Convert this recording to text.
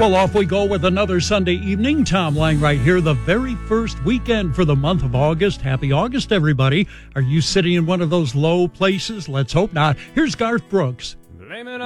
Well, off we go with another Sunday evening. Tom Lang right here, the very first weekend for the month of August. Happy August, everybody. Are you sitting in one of those low places? Let's hope not. Here's Garth Brooks.